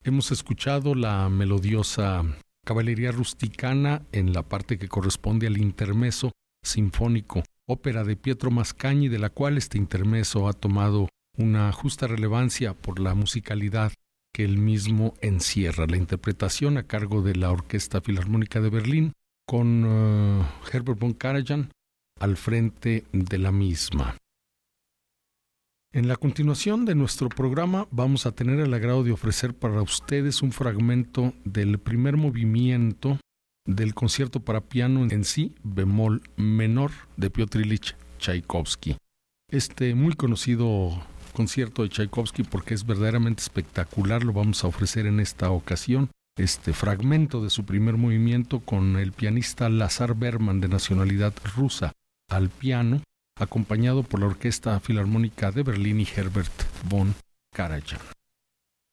Hemos escuchado la melodiosa Caballería Rusticana en la parte que corresponde al intermezzo sinfónico, ópera de Pietro Mascagni, de la cual este intermezzo ha tomado una justa relevancia por la musicalidad que él mismo encierra. La interpretación a cargo de la Orquesta Filarmónica de Berlín, con Herbert von Karajan al frente de la misma. En la continuación de nuestro programa vamos a tener el agrado de ofrecer para ustedes un fragmento del primer movimiento del concierto para piano en si bemol menor de Piotr Ilich Tchaikovsky. Este muy conocido concierto de Tchaikovsky, porque es verdaderamente espectacular, lo vamos a ofrecer en esta ocasión. Este fragmento de su primer movimiento con el pianista Lazar Berman, de nacionalidad rusa, al piano, acompañado por la Orquesta Filarmónica de Berlín y Herbert von Karajan.